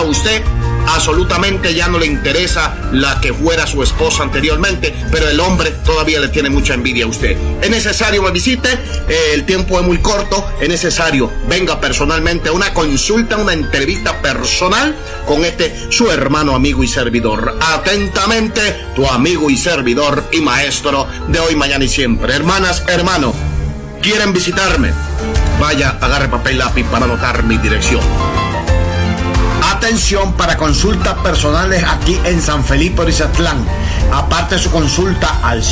a usted, absolutamente ya no le interesa la que fuera su esposa anteriormente, pero el hombre todavía le tiene mucha envidia a usted. Es necesario me visite, el tiempo es muy corto, es necesario venga personalmente a una consulta, una entrevista personal con su hermano, amigo y servidor. Atentamente, tu amigo y servidor y maestro de hoy, mañana y siempre. Hermanas, hermanos, ¿quieren visitarme? Vaya, agarre papel y lápiz para anotar mi dirección. Atención para consultas personales aquí en San Felipe Orizatlán. Aparte su consulta al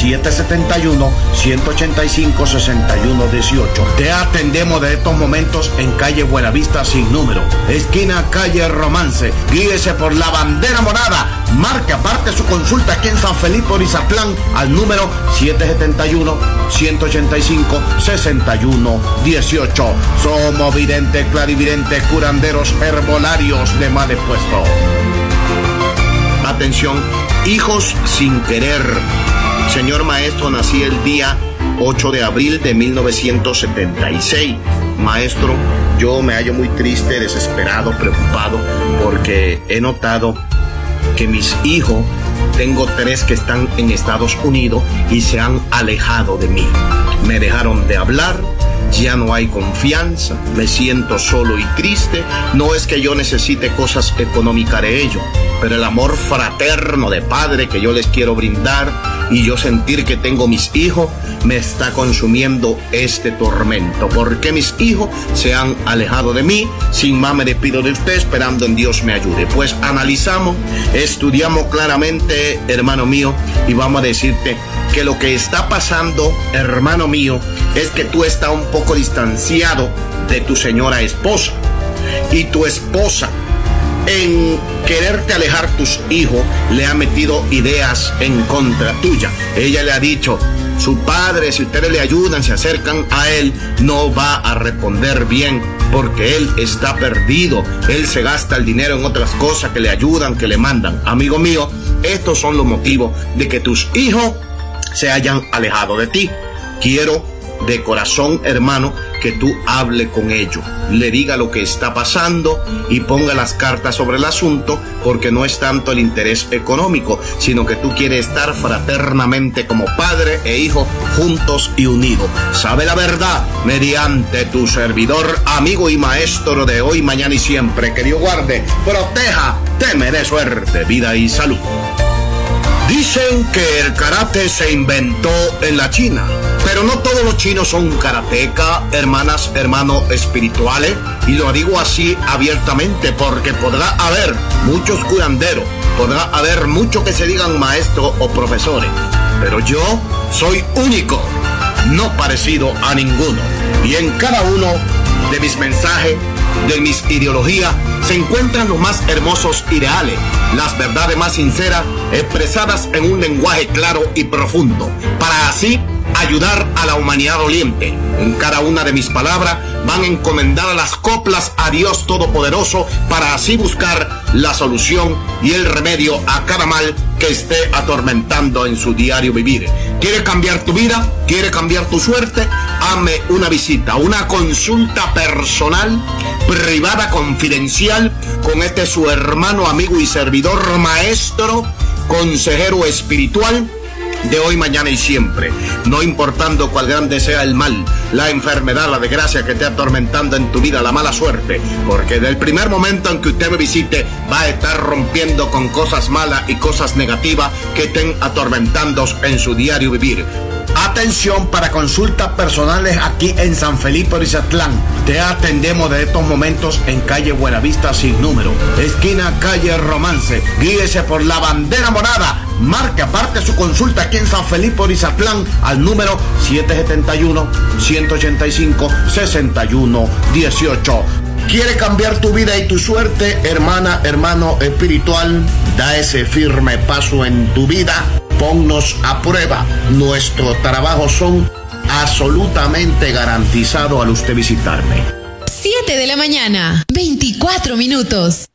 771-185-6118. Te atendemos de estos momentos en calle Buenavista sin número, esquina calle Romance. Guíese por la bandera morada. Marque aparte su consulta aquí en San Felipe Orizatlán al número 771-185-6118. Somos videntes, clarividentes, curanderos, herbolarios de males puestos. Atención, hijos sin querer. Señor maestro, nací el día 8 de abril de 1976. Maestro, yo me hallo muy triste, desesperado, preocupado, porque he notado que mis hijos, tengo 3 que están en Estados Unidos y se han alejado de mí. Me dejaron de hablar, ya no hay confianza, me siento solo y triste. No es que yo necesite cosas económicas de ellos, pero el amor fraterno de padre que yo les quiero brindar y yo sentir que tengo mis hijos, me está consumiendo este tormento. Porque mis hijos se han alejado de mí. Sin más me despido de usted, esperando en Dios me ayude. Pues analizamos, estudiamos claramente, hermano mío, y vamos a decirte que lo que está pasando, hermano mío, es que tú estás un poco distanciado de tu señora esposa. Y tu esposa, en quererte alejar tus hijos, le ha metido ideas en contra tuya. Ella le ha dicho, su padre, si ustedes le ayudan, se acercan a él, no va a responder bien, porque él está perdido. Él se gasta el dinero en otras cosas que le ayudan, que le mandan. Amigo mío, estos son los motivos de que tus hijos se hayan alejado de ti. Quiero de corazón, hermano, que tú hable con ellos, le diga lo que está pasando y ponga las cartas sobre el asunto, porque no es tanto el interés económico, sino que tú quieres estar fraternamente como padre e hijo, juntos y unidos. Sabe la verdad mediante tu servidor, amigo y maestro de hoy, mañana y siempre. Que Dios guarde, proteja, te me dé suerte, vida y salud. Dicen que el karate se inventó en la China, pero no todos los chinos son karateka, hermanas, hermanos espirituales, y lo digo así abiertamente porque podrá haber muchos curanderos, podrá haber muchos que se digan maestros o profesores, pero yo soy único, no parecido a ninguno, y en cada uno de mis mensajes, de mis ideologías, se encuentran los más hermosos ideales, las verdades más sinceras, expresadas en un lenguaje claro y profundo, para así ayudar a la humanidad doliente. En cada una de mis palabras van encomendadas las coplas a Dios Todopoderoso, para así buscar la solución y el remedio a cada mal que esté atormentando en su diario vivir. ¿Quiere cambiar tu vida? ¿Quiere cambiar tu suerte? Hazme una visita, una consulta personal, privada, confidencial, con su hermano, amigo y servidor, maestro, consejero espiritual de hoy, mañana y siempre. No importando cuál grande sea el mal, la enfermedad, la desgracia que esté atormentando en tu vida, la mala suerte, porque del primer momento en que usted me visite va a estar rompiendo con cosas malas y cosas negativas que estén atormentando en su diario vivir. Atención para consultas personales aquí en San Felipe Orizatlán. Te atendemos de estos momentos en calle Buenavista sin número, esquina calle Romance. Guíese por la bandera morada. Marque aparte su consulta aquí en San Felipe Orizatlán al número 771-185-6118. ¿Quiere cambiar tu vida y tu suerte, hermana, hermano espiritual? Da ese firme paso en tu vida. Ponnos a prueba. Nuestros trabajos son absolutamente garantizados al usted visitarme. 7 de la mañana, 24 minutos.